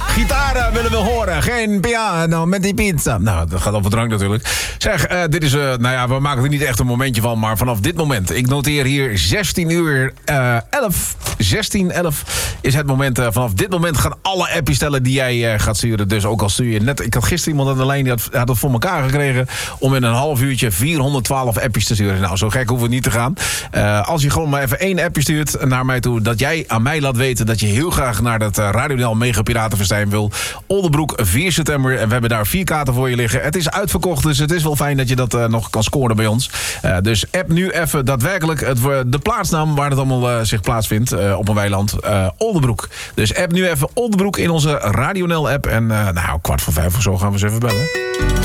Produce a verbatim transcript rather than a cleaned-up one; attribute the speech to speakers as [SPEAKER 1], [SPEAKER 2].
[SPEAKER 1] Gitaren willen we horen. Geen piano met die pizza. Nou, dat gaat over drank natuurlijk. Zeg, uh, dit is... Uh, nou ja, we maken er niet echt een momentje van. Maar vanaf dit moment. Ik noteer hier zestien uur elf. zestien elf is het moment. Uh, vanaf dit moment gaan alle appjes stellen die jij uh, gaat sturen. Dus ook al stuur je net... Ik had gisteren iemand aan de lijn die had, had het voor elkaar gekregen... om in een half uurtje vierhonderdtwaalf appjes te sturen. Nou, zo gek hoeven we niet te gaan. Uh, als je gewoon maar even één appje stuurt naar mij toe... dat jij aan mij laat weten dat je heel graag naar dat uh, Radio N L Mega Piratenfestijn wil. Oldenbroek, vier september. En we hebben daar vier kaarten voor je liggen. Het is uitverkocht, dus het is wel fijn dat je dat uh, nog kan scoren bij ons. Uh, dus app nu even daadwerkelijk het, de plaatsnaam waar het allemaal uh, zich plaatsvindt uh, op een weiland. Uh, Oldenbroek. Dus app nu even Oldenbroek in onze Radio N L app. En uh, nou, kwart voor vijf of zo gaan we eens even bellen.